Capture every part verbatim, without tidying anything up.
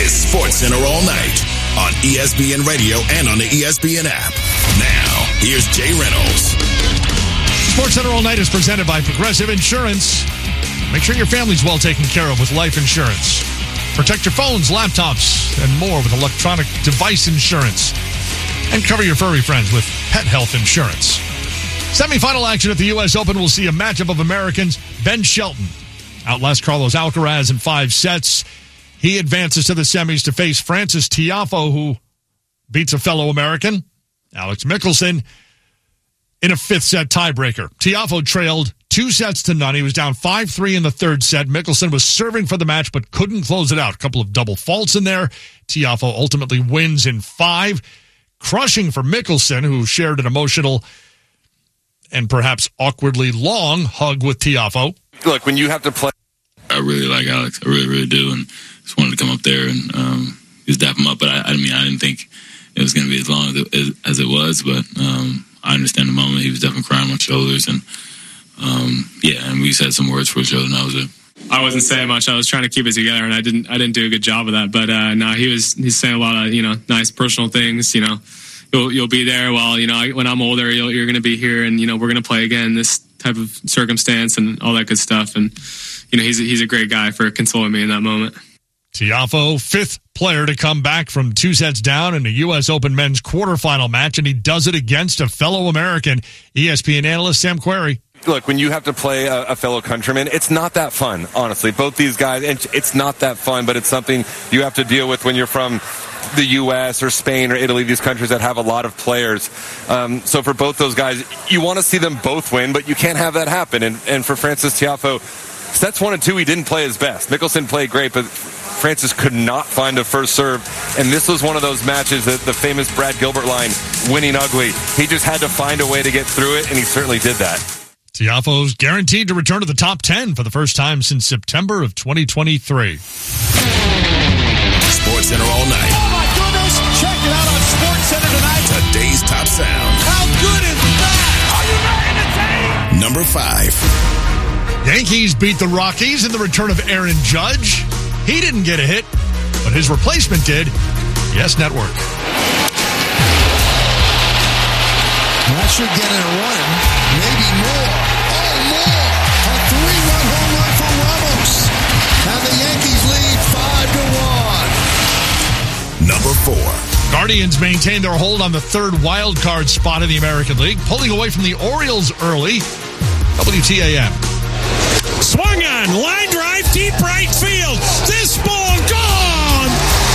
is Sports Center all night on E S P N Radio and on the E S P N app. Now, here's Jay Reynolds. Sports Center all night is presented by Progressive Insurance. Make sure your family's well taken care of with life insurance. Protect your phones, laptops, and more with electronic device insurance. And cover your furry friends with pet health insurance. Semi-final action at the U S Open will see a matchup of Americans. Ben Shelton outlasts Carlos Alcaraz in five sets. He advances to the semis to face Frances Tiafoe, who beats a fellow American, Alex Michelsen, in a fifth-set tiebreaker. Tiafoe trailed two sets to none. He was down five three in the third set. Michelsen was serving for the match but couldn't close it out. A couple of double faults in there. Tiafoe ultimately wins in five, crushing for Michelsen, who shared an emotional and perhaps awkwardly long hug with Tiafoe. Look, when you have to play... I really like Alex. I really, really do. And just wanted to come up there and um, just dap him up. But I, I mean, I didn't think it was going to be as long as it, as it was. But um, I understand the moment. He was definitely crying on my shoulders. And, um, yeah, and we said some words for each other, and that was it. I wasn't saying much. I was trying to keep it together, and I didn't I didn't do a good job of that. But, uh, no, he was he's saying a lot of, you know, nice personal things, you know. You'll, you'll be there while, you know, I, when I'm older, you'll, you're going to be here, and, you know, we're going to play again, this type of circumstance and all that good stuff. And, you know, he's a, he's a great guy for consoling me in that moment. Tiafoe, fifth player to come back from two sets down in a U S Open men's quarterfinal match, and he does it against a fellow American. E S P N analyst Sam Querrey. Look, when you have to play a, a fellow countryman, it's not that fun, honestly. Both these guys, it's not that fun, but it's something you have to deal with when you're from the U S or Spain or Italy, these countries that have a lot of players. Um, so for both those guys, you want to see them both win, but you can't have that happen. And, and for Frances Tiafoe, sets one and two, he didn't play his best. Michelsen played great, but Frances could not find a first serve. And this was one of those matches, that the famous Brad Gilbert line, winning ugly. He just had to find a way to get through it, and he certainly did that. Tiafoe's guaranteed to return to the top ten for the first time since September of twenty twenty-three. Sports Center all night. Oh, my goodness. Check it out on Sports Center tonight. Today's top sound. How good is that? Are you ready to take? Number five. Yankees beat the Rockies in the return of Aaron Judge. He didn't get a hit, but his replacement did. Yes, Network. That should get a run. Maybe more. Oh, more. A three-run home run for Ramos. And the Yankees lead five to one. Number four. Guardians maintain their hold on the third wild card spot in the American League, pulling away from the Orioles early. W T A M. Swung on, line drive, deep right field. This ball gone.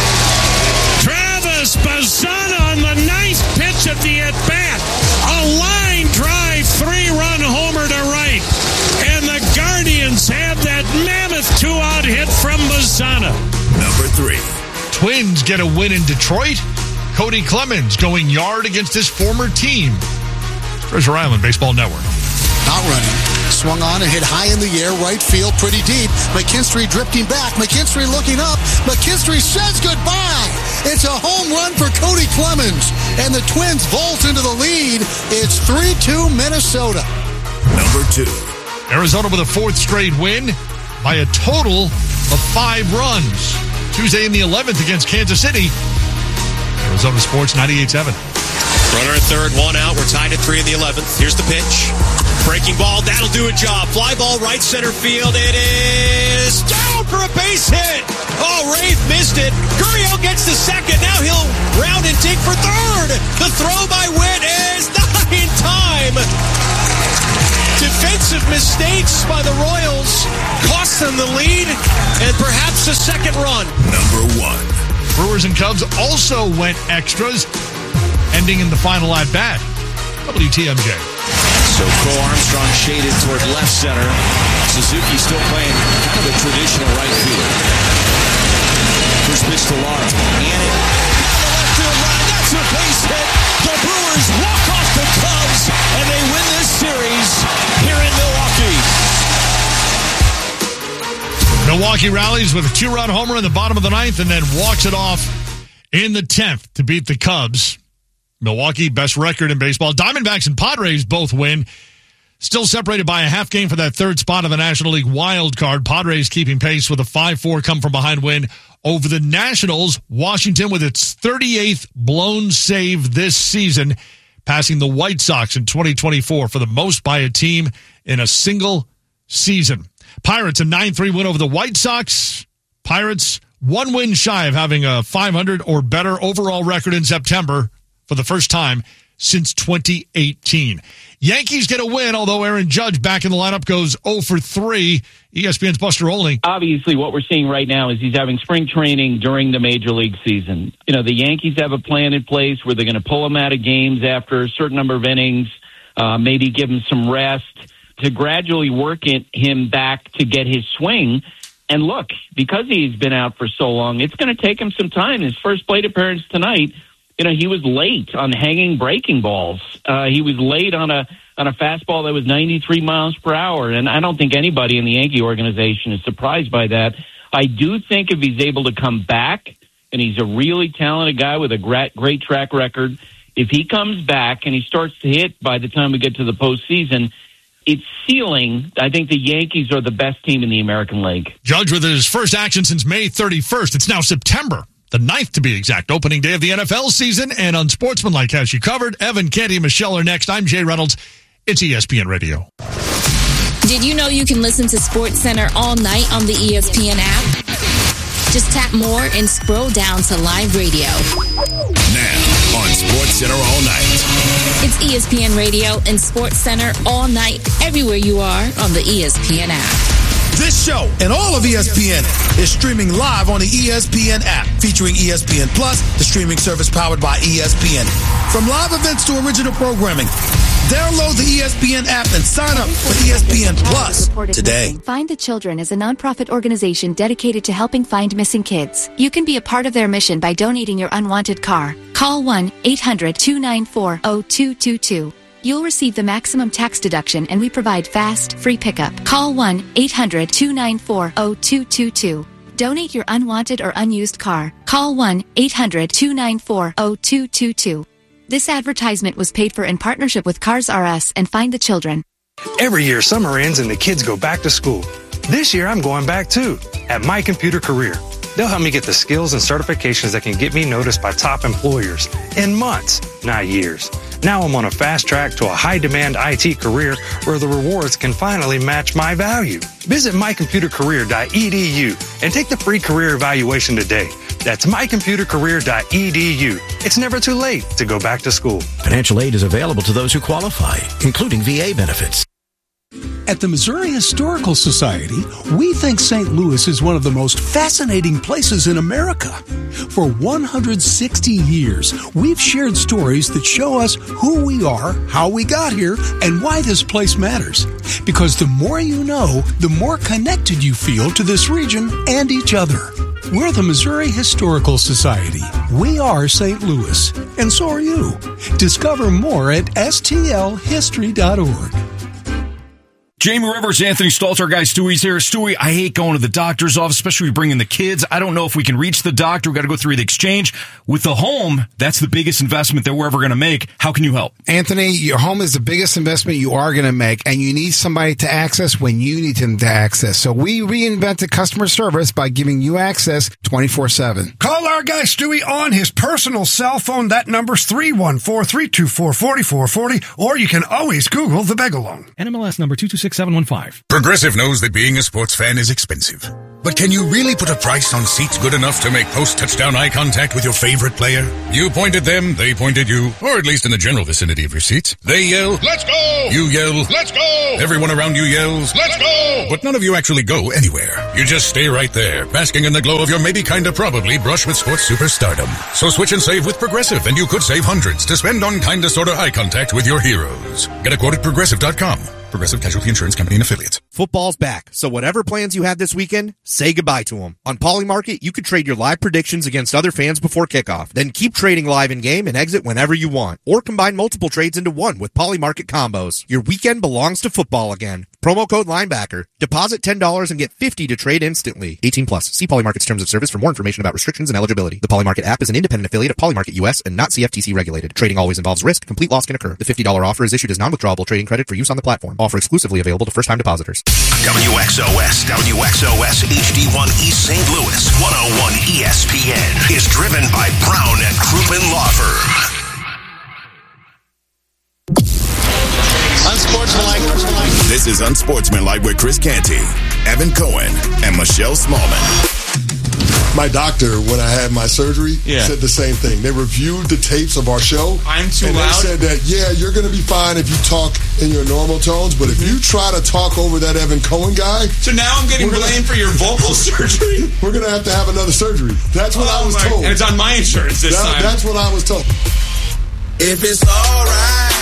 Travis Bazzana on the ninth pitch of the at-bat. A line drive, three-run homer to right. And the Guardians have that mammoth two-out hit from Bazzana. Number three. Twins get a win in Detroit. Cody Clemens going yard against his former team. Treasure Island Baseball Network. Out running. Swung on and hit high in the air, right field, pretty deep. McKinstry drifting back. McKinstry looking up. McKinstry says goodbye. It's a home run for Cody Clemens. And the Twins vault into the lead. It's three two Minnesota. Number two. Arizona with a fourth straight win by a total of five runs. Tuesday in the eleventh against Kansas City. Arizona Sports ninety-eight seven. Runner at third, one out. We're tied at three in the eleventh. Here's the pitch. Breaking ball, that'll do a job. Fly ball, right center field. It is down for a base hit. Oh, Wraith missed it. Gurriel gets the second. Now he'll round and dig for third. The throw by Witt is not in time. Defensive mistakes by the Royals cost them the lead and perhaps the second run. Number one. Brewers and Cubs also went extras, ending in the final at-bat. W T M J. So Cole Armstrong shaded toward left center. Suzuki still playing kind of a traditional right field. First pitch to Lara. And it left field line. That's a base hit. The Brewers walk off the Cubs, and they win this series here in Milwaukee. Milwaukee rallies with a two-run homer in the bottom of the ninth and then walks it off in the tenth to beat the Cubs. Milwaukee, best record in baseball. Diamondbacks and Padres both win. Still separated by a half game for that third spot of the National League wild card. Padres keeping pace with a five four come-from-behind win over the Nationals. Washington with its thirty-eighth blown save this season, passing the White Sox in twenty twenty-four for the most by a team in a single season. Pirates a nine three win over the White Sox. Pirates one win shy of having a five hundred or better overall record in September for the first time since twenty eighteen. Yankees get a win, although Aaron Judge back in the lineup goes oh for three. E S P N's Buster Olney. Obviously, what we're seeing right now is he's having spring training during the Major League season. You know, the Yankees have a plan in place where they're going to pull him out of games after a certain number of innings, uh, maybe give him some rest to gradually work it, him back to get his swing. And look, because he's been out for so long, it's going to take him some time. His first plate appearance tonight, you know, he was late on hanging breaking balls. Uh, he was late on a on a fastball that was ninety-three miles per hour, and I don't think anybody in the Yankee organization is surprised by that. I do think if he's able to come back, and he's a really talented guy with a great, great track record, if he comes back and he starts to hit by the time we get to the postseason, it's ceiling. I think the Yankees are the best team in the American League. Judge with his first action since May thirty-first. It's now September. The ninth, to be exact, opening day of the N F L season, and Unsportsmanlike has you covered. Evan, Canty, and Michelle are next. I'm Jay Reynolds. It's E S P N Radio. Did you know you can listen to SportsCenter all night on the E S P N app? Just tap more and scroll down to live radio. Now on SportsCenter all night. It's E S P N Radio and SportsCenter all night, everywhere you are on the E S P N app. This show and all of E S P N is streaming live on the E S P N app, featuring E S P N Plus, the streaming service powered by E S P N. From live events to original programming, download the E S P N app and sign up for E S P N Plus today. Find the Children is a nonprofit organization dedicated to helping find missing kids. You can be a part of their mission by donating your unwanted car. Call one eight hundred two nine four oh two two two. You'll receive the maximum tax deduction, and we provide fast, free pickup. Call one eight hundred two nine four oh two two two. Donate your unwanted or unused car. Call one eight hundred two nine four oh two two two. This advertisement was paid for in partnership with Cars R Us and Find the Children. Every year, summer ends and the kids go back to school. This year, I'm going back too, at My Computer Career. They'll help me get the skills and certifications that can get me noticed by top employers in months, not years. Now I'm on a fast track to a high-demand I T career where the rewards can finally match my value. Visit my computer career dot e d u and take the free career evaluation today. That's my computer career dot e d u. It's never too late to go back to school. Financial aid is available to those who qualify, including V A benefits. At the Missouri Historical Society, we think Saint Louis is one of the most fascinating places in America. For one hundred sixty years, we've shared stories that show us who we are, how we got here, and why this place matters. Because the more you know, the more connected you feel to this region and each other. We're the Missouri Historical Society. We are Saint Louis, and so are you. Discover more at s t l history dot org. Jamie Rivers, Anthony Stalter, guy Stewie's here. Stewie, I hate going to the doctor's office, especially bringing the kids. I don't know if we can reach the doctor. We've got to go through the exchange. With the home, that's the biggest investment that we're ever going to make. How can you help? Anthony, your home is the biggest investment you are going to make, and you need somebody to access when you need them to access. So we reinvented customer service by giving you access twenty-four seven. Call our guy Stewie on his personal cell phone. That number's three one four, three two four, four four four zero, or you can always Google the Begalong. N M L S number two two six seven one five. Progressive knows that being a sports fan is expensive. But can you really put a price on seats good enough to make post-touchdown eye contact with your favorite player? You point at them, they point at you, or at least in the general vicinity of your seats. They yell, "Let's go!" You yell, "Let's go!" Everyone around you yells, "Let's go!" But none of you actually go anywhere. You just stay right there, basking in the glow of your maybe kinda probably brush with sports superstardom. So switch and save with Progressive, and you could save hundreds to spend on kinda sorta eye contact with your heroes. Get a quote at progressive dot com. Progressive Casualty Insurance Company and Affiliates. Football's back, so whatever plans you had this weekend, say goodbye to them. On Polymarket, you could trade your live predictions against other fans before kickoff. Then keep trading live in-game and exit whenever you want. Or combine multiple trades into one with Polymarket combos. Your weekend belongs to football again. Promo code Linebacker. Deposit ten dollars and get fifty dollars to trade instantly. eighteen plus. See Polymarket's terms of service for more information about restrictions and eligibility. The Polymarket app is an independent affiliate of Polymarket U S and not C F T C regulated. Trading always involves risk. Complete loss can occur. The fifty dollars offer is issued as non-withdrawable trading credit for use on the platform. Offer exclusively available to first-time depositors. W X O S, W X O S H D one East Saint Louis, one oh one E S P N is driven by Brown and Crouppen Law Firm. Unsportsmanlike. This is Unsportsmanlike with Chris Canty, Evan Cohen, and Michelle Smallman. My doctor, when I had my surgery, Yeah. said the same thing. They reviewed the tapes of our show. I'm too and loud? they said that, yeah, you're going to be fine if you talk in your normal tones, but if you try to talk over that Evan Cohen guy... So now I'm getting we're gonna- blamed for your vocal surgery? We're going to have to have another surgery. That's what Oh I was my- told. and it's on my insurance this That- time. That's what I was told. If it's all right.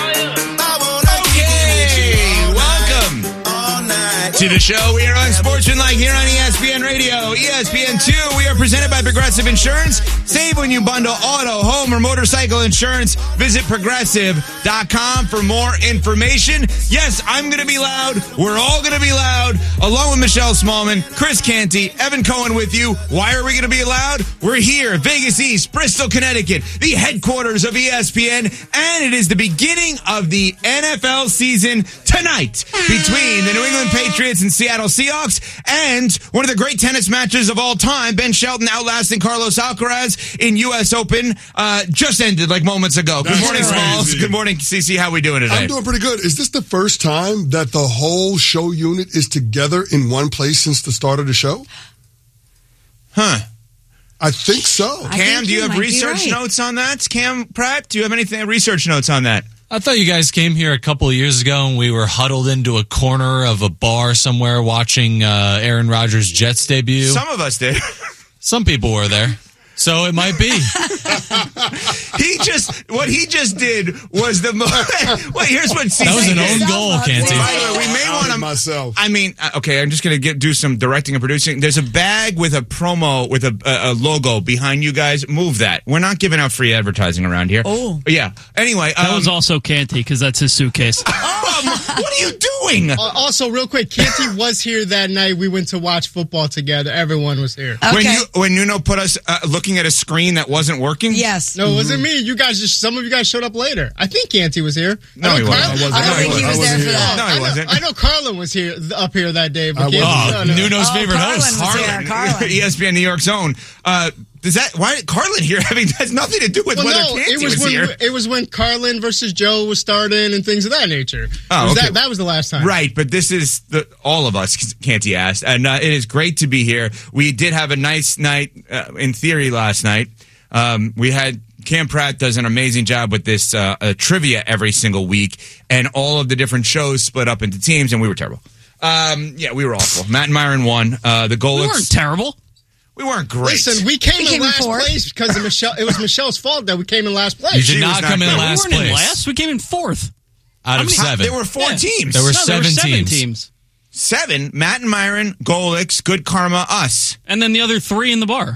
Okay, welcome to the show. We are Unsportsmanlike here on E S P N Radio. E S P N two, we are presented by Progressive Insurance. Save when you bundle auto, home, or motorcycle insurance. Visit progressive dot com for more information. Yes, I'm going to be loud. We're all going to be loud. Along with Michelle Smallman, Chris Canty, Evan Cohen with you. Why are we going to be loud? We're here, Vegas East, Bristol, Connecticut, the headquarters of E S P N, and it is the beginning of the N F L season tonight between the New England Patriots and Seattle Seahawks, and one of the great tennis matches of all time, Ben Shelton outlasting Carlos Alcaraz in U S Open, uh, just ended like moments ago. Good That's morning, crazy. Smalls. Good morning, C C. How we doing today? I'm doing pretty good. Is this the first time that the whole show unit is together in one place since the start of the show? Huh. I think so. Cam, do you have research notes on that? Cam Pratt, do you have anything research notes on that? I thought you guys came here a couple of years ago and we were huddled into a corner of a bar somewhere watching uh, Aaron Rodgers' Jets debut. Some of us did. Some people were there. So it might be. He just, what he just did was the most, well, here's what C C That was an did. own goal, Canty. By the way, we may want to, myself. I mean, uh, okay, I'm just going to get do some directing and producing. There's a bag with a promo, with a, a, a logo behind you guys. Move that. We're not giving out free advertising around here. Oh. Yeah. Anyway. That um, was also Canty, because that's his suitcase. um, what are you doing? Uh, also, real quick, Canty was here that night. We went to watch football together. Everyone was here. When you when Nuno put us uh, looking at a screen that wasn't working? Yes. No, it wasn't me. You guys just, some of you guys showed up later. I think Canty was here. No, I he know wasn't. Carl- I wasn't. I don't No, he think he was wasn't. there I for wasn't that. here. No, he I know- wasn't. I know Carlin was here up here that day. But I Canty- wasn't. no, no. Nuno's Oh, favorite Carlin host. was there, Carlin. E S P N New York Zone. Uh, does that why Carlin here having has nothing to do with Well, whether no, Canty it was, was when here? it was when Carlin versus Joe was starting and things of that nature. Oh, It was okay. that, that was the last time. Right, but this is the all of us, Canty asked, and uh, it is great to be here. We did have a nice night, uh, in theory, last night. Um, we had Cam Pratt does an amazing job with this uh, uh, trivia every single week, and all of the different shows split up into teams, and we were terrible. Um, yeah, we were awful. Matt and Myron won. Uh, the goal. We weren't terrible. We weren't great. Listen, we came We in came in last fourth. place because of Michelle. It was Michelle's fault that we came in last place. You did not come in No, last we weren't place. in last. We came in fourth. Out How of many- seven. There were four Yeah. teams. There were No, seven, there were seven teams. teams. Seven. Matt and Myron, Golix, Good Karma, us. And then the other three in the bar.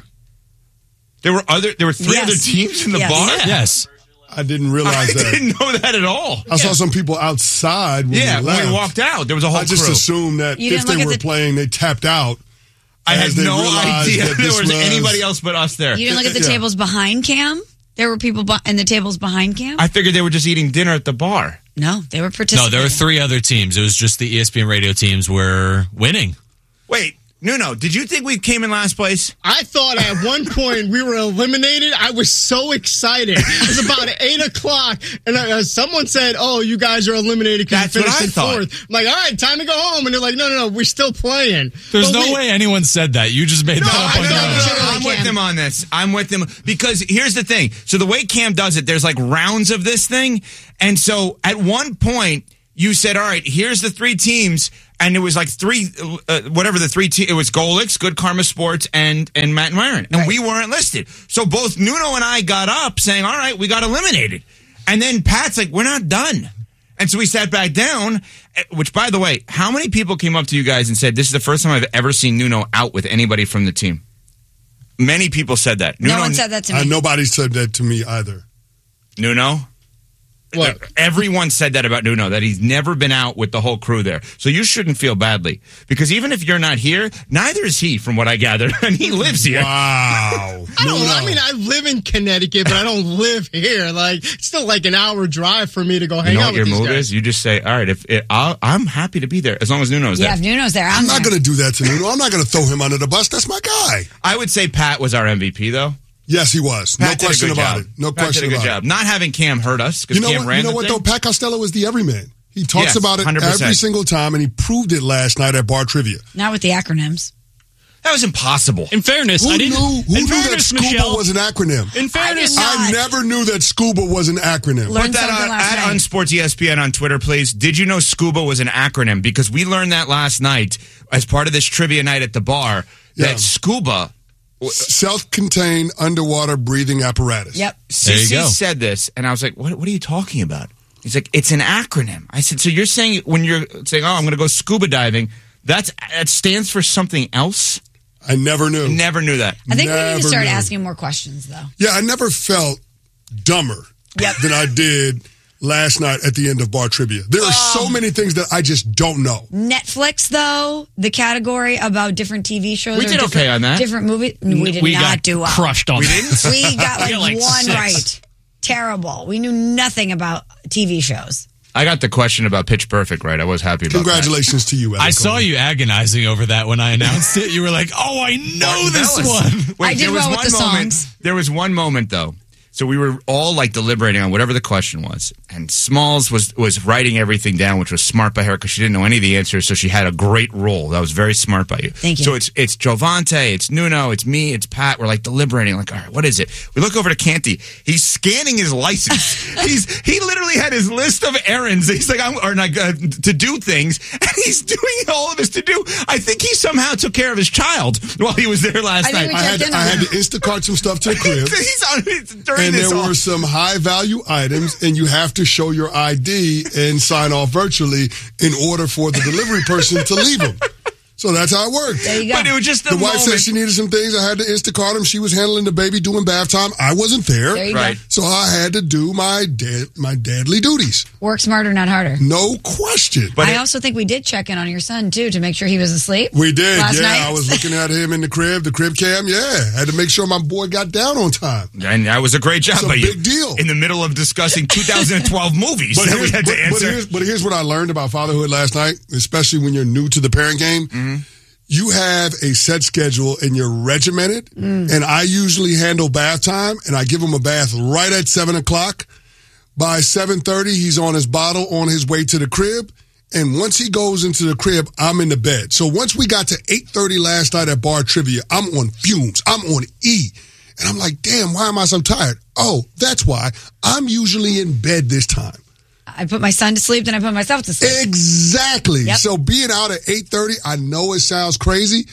There were other. There were three Yes. other teams in the Yes. bar. Yeah. Yes. I didn't realize I that. didn't know that at all. I saw some people outside when Yeah, we when we left. walked out, there was a whole I just crew. assumed that You if didn't they look at were the- playing, they tapped out. I had as they no realized idea that there this was, was anybody else but us there. You didn't look at the Yeah. tables behind Cam? There were people be- in the tables behind Cam? I figured they were just eating dinner at the bar. No, they were participating. No, there were three other teams. It was just the E S P N radio teams were winning. Wait, Nuno, did you think we came in last place? I thought at one point we were eliminated. I was so excited. It was about eight o'clock, and uh, someone said, "Oh, you guys are eliminated because you That's what finished I in thought. fourth." I'm like, "All right, time to go home." And they're like, "No, no, no, we're still playing." There's But no we- way anyone said that. You just made No, that up I on know, your own. no, no, I'm with them on this. I'm with them because here's the thing. So the way Cam does it, there's like rounds of this thing, and so at one point you said, "All right, here's the three teams." And it was like three, uh, whatever the three, te- it was Golix, Good Karma Sports, and and Matt and Myron. And we weren't listed. So both Nuno and I got up saying, all right, we got eliminated. And then Pat's like, we're not done. And so we sat back down, which, by the way, how many people came up to you guys and said, this is the first time I've ever seen Nuno out with anybody from the team? Many people said that. No Nuno, one said that to me. Uh, nobody said that to me either. Nuno? What? Everyone said that about Nuno, that he's never been out with the whole crew there. So you shouldn't feel badly. Because even if you're not here, neither is he, from what I gather. And he lives here. Wow. I don't. I mean, I live in Connecticut, but I don't live here. Like, it's still like an hour drive for me to go hang You know out what your with these move guys. is? You just say, all right, if it, I'll, I'm happy to be there, as long as Nuno's Yeah, there. if Nuno's there, I'm, I'm not there. going to do that to Nuno. I'm not going to throw him under the bus. That's my guy. I would say Pat was our M V P, though. Yes, he was. Pat no did a question good about job. it. No Pat question did a good about job. it. Not having Cam hurt us, because You know Cam what? ran You know the what thing. though? Pat Costello is the everyman. He talks Yes, about it one hundred percent. every single time, and he proved it last night at Bar Trivia. Not with the acronyms. That was impossible. In fairness, Who I didn't. knew, who in knew fairness, that SCUBA Michelle, was an acronym? In fairness, I never knew that SCUBA was an acronym. Learned Put that something on, last at night. Unsports E S P N on Twitter, please. Did you know SCUBA was an acronym? Because we learned that last night as part of this trivia night at the bar, Yeah. that SCUBA... Self-contained underwater breathing apparatus. Yep. Cece said this, and I was like, what, what are you talking about? He's like, it's an acronym. I said, so you're saying when you're saying, oh, I'm going to go scuba diving, that's that stands for something else? I never knew. Never knew that. I think we need Never to start knew. asking more questions, though. Yeah, I never felt dumber than I did last night at the end of Bar Trivia. There are Oh. so many things that I just don't know. Netflix, though, the category about different T V shows. We or did different, okay on that. Different movies. We did We not got do well. crushed on We that. didn't? We got like, We got like one six. right. Terrible. We knew nothing about T V shows. I got the question about Pitch Perfect right. I was happy about Congratulations to you, Alex. I saw you agonizing over that when I announced it. You were like, "Oh, I know that. this Was- one." Wait, I did there was well with one the moment. songs. There was one moment though. So we were all like deliberating on whatever the question was, and Smalls was was writing everything down, which was smart by her because she didn't know any of the answers, so she had a great role. That was very smart by you. Thank you. So it's it's Jovante, it's Nuno, it's me, it's Pat. We're like deliberating, like, all right, what is it? We look over to Canty. He's scanning his license. He's he literally had his list of errands. He's like, I'm, or like uh, to do things, and he's doing all of his to do. I think he somehow took care of his child while he was there last I think night. we I had, checked in I on had him. to Instacart some stuff to the crib. He's on during And this there all- were some high value items, and you have to show your I D and sign off virtually in order for the delivery person to leave them. So that's how it worked. There you go. But it was just the, The wife moment. said she needed some things. I had to Instacart them. She was handling the baby doing bath time. I wasn't there. There you Right. go. So I had to do my dad, my dadly duties. Work smarter, not harder. No question. But I it- also think we did check in on your son, too, to make sure he was asleep. We did, Last yeah. night? I was looking at him in the crib, the crib cam, yeah. Had to make sure my boy got down on time. And that was a great job It's a by you. big deal. In the middle of discussing two thousand twelve movies that we here's, had to but, but answer. here's, but here's what I learned about fatherhood last night, especially when you're new to the parent game. Mm-hmm. You have a set schedule and you're regimented. Mm. And I usually handle bath time, and I give him a bath right at seven o'clock. By seven thirty, he's on his bottle on his way to the crib. And once he goes into the crib, I'm in the bed. So once we got to eight thirty last night at Bar Trivia, I'm on fumes. I'm on E. And I'm like, damn, why am I so tired? Oh, that's why. I'm usually in bed this time. I put my son to sleep, then I put myself to sleep. Exactly. Yep. So being out at eight thirty, I know it sounds crazy.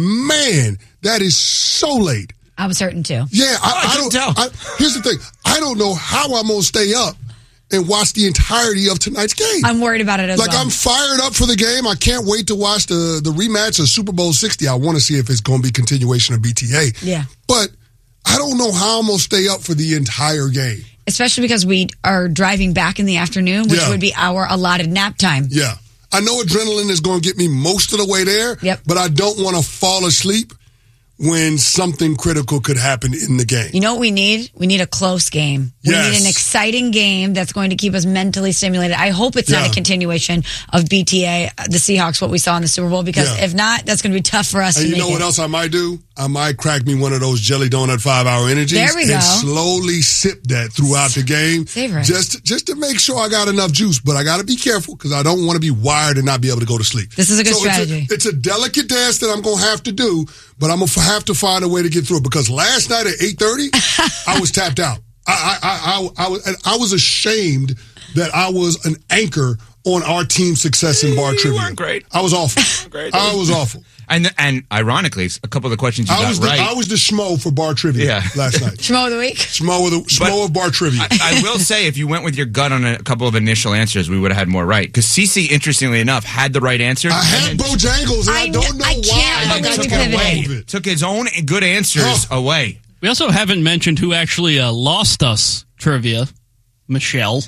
Man, that is so late. I was hurting, too. Yeah, I, Oh, I I couldn't don't. tell. I, here's the thing. I don't know how I'm gonna stay up and watch the entirety of tonight's game. I'm worried about it as like well. I'm fired up for the game. I can't wait to watch the the rematch of Super Bowl sixty. I want to see if it's going to be continuation of B T A. Yeah. But I don't know how I'm going to stay up for the entire game. Especially because we are driving back in the afternoon, which Yeah. would be our allotted nap time. Yeah. I know adrenaline is going to get me most of the way there. Yep. But I don't want to fall asleep when something critical could happen in the game. You know what we need? We need a close game. We Yes. need an exciting game that's going to keep us mentally stimulated. I hope it's not Yeah. a continuation of B T A, the Seahawks, what we saw in the Super Bowl, because Yeah. if not, that's going to be tough for us And to you make know what it. else I might do? I might crack me one of those jelly donut five hour energies There we and go. slowly sip that throughout the game. Savor it. Just, just to make sure I got enough juice. But I got to be careful because I don't want to be wired and not be able to go to sleep. This is a good so it's strategy. It's a, delicate dance that I'm going to have to do, but I'm going to have to find a way to get through it because last night at eight thirty, I was tapped out. I, I, I, I, I, was, and I was ashamed that I was an anchor on our team's success in Bar You Trivia. weren't great. I was awful. Great. I was awful. And and ironically, a couple of the questions you I got was the, right. I was the schmo for bar trivia Yeah. last night. Schmo of the week? Schmo of, the, schmo of bar trivia. I, I will say, if you went with your gut on a couple of initial answers, we would have had more right. Because Cece, interestingly enough, had the right answers. I had and then Bojangles, and I, I don't kn- know I why. can't I believe took we it pivoted. away. took his own good answers Oh. away. We also haven't mentioned who actually uh, lost us trivia. Michelle.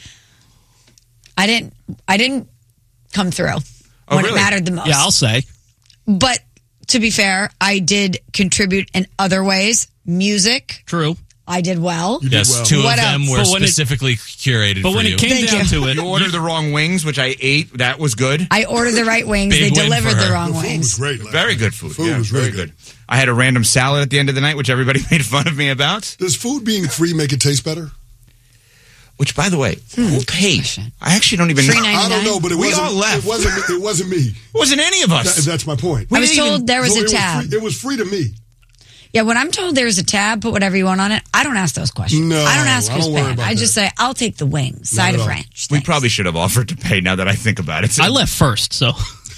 I didn't. I didn't come through Oh, when really? it mattered the most. Yeah, I'll say. But to be fair, I did contribute in other ways. Music, True. I did well. You did Yes, well. two What of them else? were But when it- specifically curated But for when you. it came Thank down you. to it, You ordered the wrong wings, which I ate. That was good. I ordered the right wings. Big They win delivered for the her. wrong The food was wings. great. last Very night. good food. Food yeah, was very really good. I had a random salad at the end of the night, which everybody made fun of me about. Does food being free make it taste better? Which, by the way, Hmm, who paid? question. I actually don't even Free know. ninety-nine? I don't know, but it We wasn't. all left. It wasn't. me- It wasn't me. It wasn't any of us. That- that's my point. I was didn't told even- there was No, a it tab. free, it was free to me. Yeah, when I'm told there's a tab, put whatever you want on it. I don't ask those questions. No, I don't ask I who's don't worry paying. about I just say I'll take the wings, side at of all. ranch. We Thanks. probably should have offered to pay now that I think about it. I left first, so.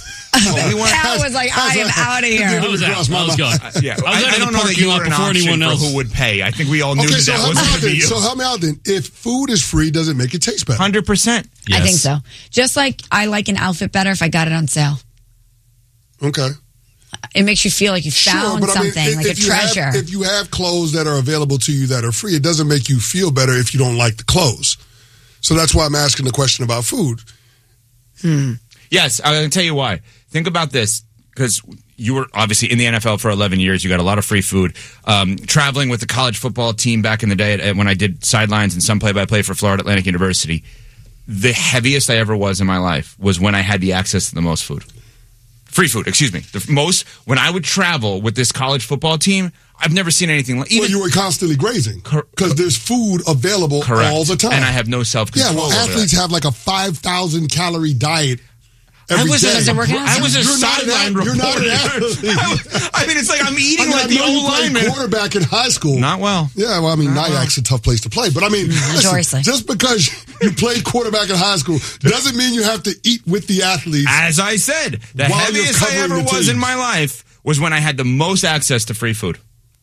Al was like, I am out of here. I was out. Across my I was mind. gone. Uh, yeah, I was I, out I of don't the know that parking you lot were an before option anyone for else. who would pay. I think we all knew Okay, that so that help me wasn't out going to be then. you. So help me out then. If food is free, does it make it taste better? one hundred percent. I think so. Just like I like an outfit better if I got it on sale. Okay. It makes you feel like you found but I mean, something, if- like if a you have- treasure. if you have clothes that are available to you that are free, it doesn't make you feel better if you don't like the clothes. So that's why I'm asking the question about food. Hmm. Yes, I'm going to tell you why. Think about this, because you were obviously in the N F L for eleven years. You got a lot of free food. Um, traveling with the college football team back in the day at, when I did sidelines and some play-by-play for Florida Atlantic University, the heaviest I ever was in my life was when I had the access to the most food. Free food, excuse me. The most, when I would travel with this college football team, I've never seen anything like Well, even you were constantly grazing because there's food available Correct. all the time. And I have no self-control Yeah, well, over athletes that. have like a five thousand calorie diet I every was day. a, I was a You're not an sideline ath- You're not an reporter. athlete. I mean, it's like I'm eating I mean, like I the know you old played lineman. quarterback in high school. Not well. Yeah, well, I mean, Not Nyack's a tough place to play. But I mean, listen, Notoriously. just because you played quarterback in high school doesn't mean you have to eat with the athletes. As I said, the While you're heaviest I covering ever the was in teams. my life was when I had the most access to free food.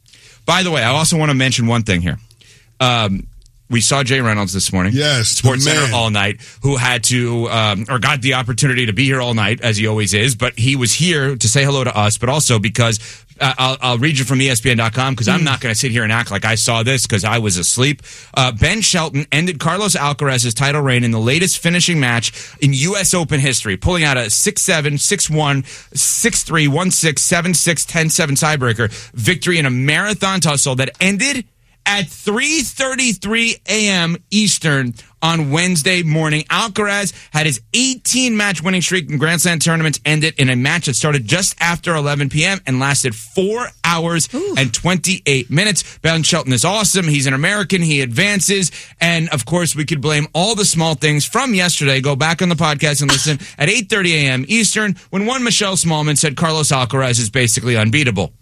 By the way, I also want to mention one thing here. Um, we saw Jay Reynolds this morning. Yes, Sports the Center man. all night, who had to, um, or got the opportunity to be here all night, as he always is, but he was here to say hello to us, but also because, uh, I'll, I'll read you from E S P N dot com, because I'm not going to sit here and act like I saw this, because I was asleep. Uh, Ben Shelton ended Carlos Alcaraz's title reign in the latest finishing match in U S Open history, pulling out a six seven, six one, six three, one six, seven six, ten seven tiebreaker victory in a marathon tussle that ended at three thirty-three a.m. Eastern on Wednesday morning. Alcaraz had his eighteen-match winning streak in Grand Slam tournaments ended in a match that started just after eleven p.m. and lasted four hours and twenty-eight minutes. Ben Shelton is awesome. He's an American. He advances. And, of course, we could blame all the small things from yesterday. Go back on the podcast and listen at eight thirty a.m. Eastern when one Michelle Smallman said Carlos Alcaraz is basically unbeatable.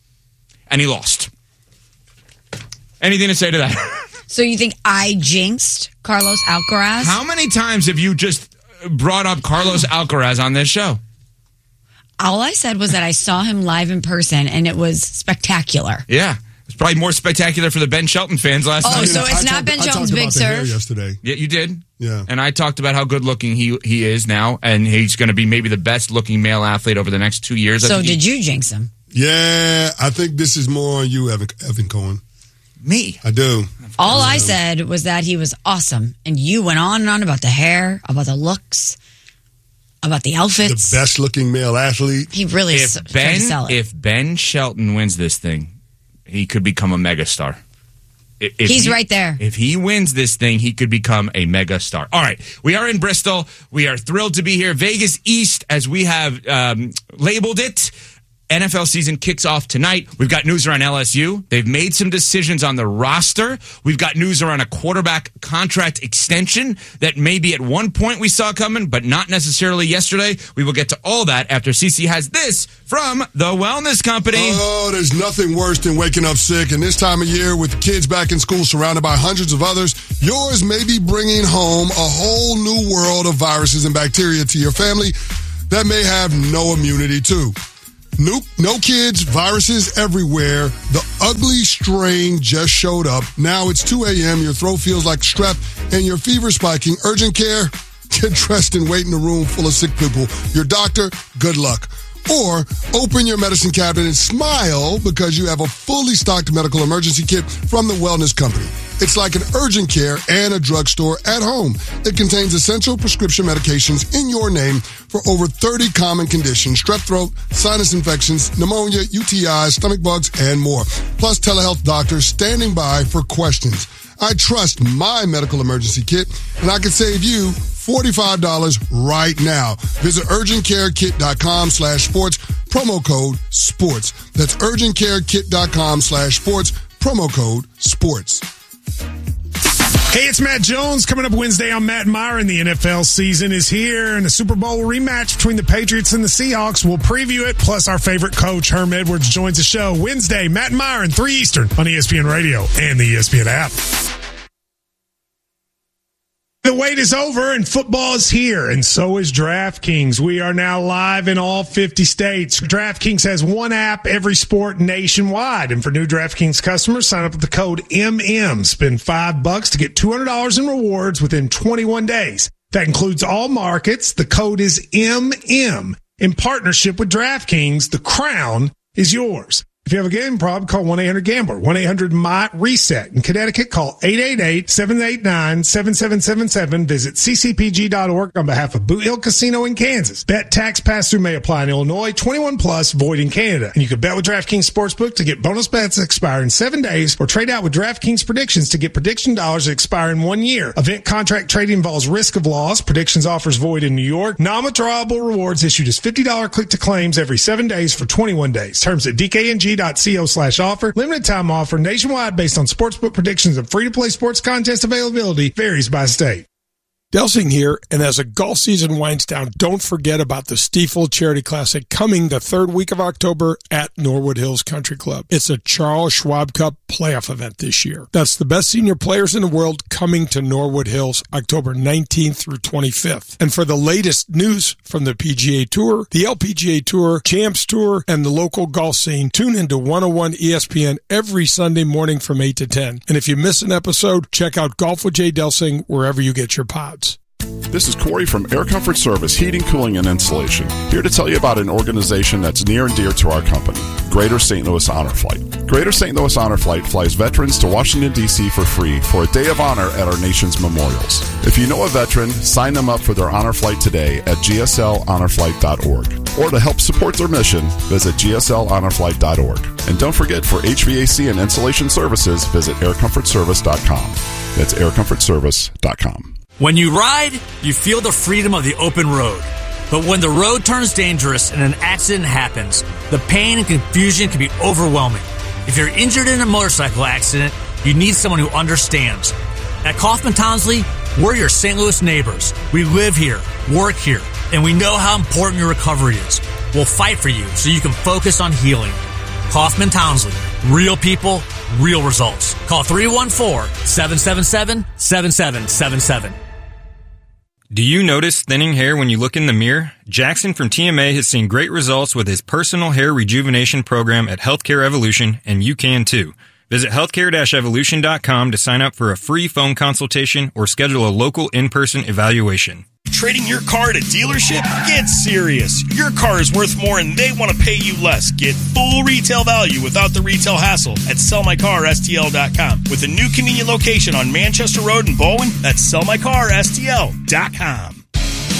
And he lost. Anything to say to that? So you think I jinxed Carlos Alcaraz? How many times have you just brought up Carlos Alcaraz on this show? All I said was that I saw him live in person, and it was spectacular. Yeah. It's probably more spectacular for the Ben Shelton fans last Oh, night. so it's I not talked- Ben I Shelton's talked big about the hair serve? yesterday. Yeah, you did. Yeah. And I talked about how good looking he he is now, and he's going to be maybe the best looking male athlete over the next two years. I So think he- did you jinx him? Yeah, I think this is more on you, Evan, Evan Cohen. Me? I do. All I said was that he was awesome, and you went on and on about the hair, about the looks, about the outfits. The best looking male athlete. He really If s- tried Ben, to sell it. if Ben Shelton wins this thing, he could become a megastar. I- If He's he- right there. If he wins this thing, he could become a mega star. All right. We are in Bristol. We are thrilled to be here. Vegas East, as we have um, labeled it. N F L season kicks off tonight. We've got news around L S U. They've made some decisions on the roster. We've got news around a quarterback contract extension that maybe at one point we saw coming, but not necessarily yesterday. We will get to all that after Cece has this from The Wellness Company. Oh, there's nothing worse than waking up sick. And this time of year, with kids back in school surrounded by hundreds of others, yours may be bringing home a whole new world of viruses and bacteria to your family that may have no immunity to. Nope, no kids, viruses everywhere. The ugly strain just showed up. Now it's two a.m., your throat feels like strep, and your fever spiking. Urgent care? Get dressed and wait in a room full of sick people. Your doctor? Good luck. Or open your medicine cabinet and smile because you have a fully stocked medical emergency kit from the Wellness Company. It's like an urgent care and a drugstore at home. It contains essential prescription medications in your name for over thirty common conditions: strep throat, sinus infections, pneumonia, U T Is, stomach bugs, and more. Plus telehealth doctors standing by for questions. I trust my medical emergency kit, and I can save you forty-five dollars right now. Visit urgentcarekit.com slash sports, promo code sports. That's urgentcarekit.com slash sports, promo code sports. Hey, it's Matt Jones. Coming up Wednesday on Matt Meyer, the N F L season is here, and the Super Bowl rematch between the Patriots and the Seahawks. We'll preview it, plus our favorite coach, Herm Edwards, joins the show Wednesday, Matt Meyer, three Eastern on E S P N Radio and the E S P N app. The wait is over and football is here, and so is DraftKings. We are now live in all fifty states. DraftKings has one app, every sport nationwide. And for new DraftKings customers, sign up with the code M M. Spend five bucks to get two hundred dollars in rewards within twenty-one days. That includes all markets. The code is M M. In partnership with DraftKings, the crown is yours. If you have a gambling problem, call one eight hundred gambler, one eight hundred M Y reset. In Connecticut, call eight eight eight, seven eight nine, seven seven seven seven. Visit c c p g dot org on behalf of Boot Hill Casino in Kansas. Bet tax pass-through may apply in Illinois, twenty-one plus, void in Canada. And you can bet with DraftKings Sportsbook to get bonus bets that expire in seven days, or trade out with DraftKings Predictions to get prediction dollars that expire in one year. Event contract trading involves risk of loss. Predictions offers void in New York. Non-withdrawable rewards issued as fifty dollars click to claims every seven days for twenty-one days. Terms at d k n g dot co slash offer. Limited time offer nationwide based on sportsbook predictions and free-to-play sports contest availability varies by state. Delsing here, and as the golf season winds down, don't forget about the Stiefel Charity Classic coming the third week of October at Norwood Hills Country Club. It's a Charles Schwab Cup playoff event this year. That's the best senior players in the world coming to Norwood Hills October nineteenth through twenty-fifth. And for the latest news from the P G A Tour, the L P G A Tour, Champs Tour, and the local golf scene, tune into one oh one E S P N every Sunday morning from eight to ten. And if you miss an episode, check out Golf with Jay Delsing wherever you get your pods. This is Corey from Air Comfort Service Heating, Cooling, and Insulation, here to tell you about an organization that's near and dear to our company, Greater Saint Louis Honor Flight. Greater Saint Louis Honor Flight flies veterans to Washington, D C for free for a day of honor at our nation's memorials. If you know a veteran, sign them up for their honor flight today at g s l honor flight dot org. Or to help support their mission, visit g s l honor flight dot org. And don't forget, for H V A C and insulation services, visit air comfort service dot com. That's air comfort service dot com. When you ride, you feel the freedom of the open road. But when the road turns dangerous and an accident happens, the pain and confusion can be overwhelming. If you're injured in a motorcycle accident, you need someone who understands. At Kaufman Townsley, we're your Saint Louis neighbors. We live here, work here, and we know how important your recovery is. We'll fight for you so you can focus on healing. Kaufman Townsley. Real people, real results. Call three one four, seven seven seven, seven seven seven seven. Do you notice thinning hair when you look in the mirror? Jackson from T M A has seen great results with his personal hair rejuvenation program at Healthcare Evolution, and you can too. Visit healthcare dash evolution dot com to sign up for a free phone consultation or schedule a local in-person evaluation. Trading your car at a dealership? Get serious. Your car is worth more and they want to pay you less. Get full retail value without the retail hassle at sell my car S T L dot com. With a new convenient location on Manchester Road in Bowen, that's sell my car S T L dot com.